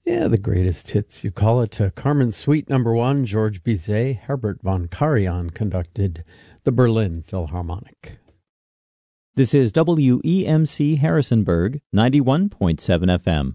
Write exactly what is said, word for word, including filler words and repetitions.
Yeah, the greatest hits, you call it. Uh, Carmen Suite Number One, George Bizet, Herbert von Karajan conducted the Berlin Philharmonic. This is W E M C Harrisonburg, ninety-one point seven F M.